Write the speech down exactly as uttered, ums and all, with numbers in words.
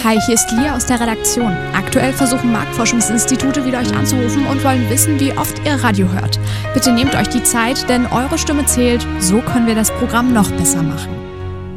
Hi, hier ist Lia aus der Redaktion. Aktuell versuchen Marktforschungsinstitute wieder euch anzurufen und wollen wissen, wie oft ihr Radio hört. Bitte nehmt euch die Zeit, denn eure Stimme zählt. So können wir das Programm noch besser machen.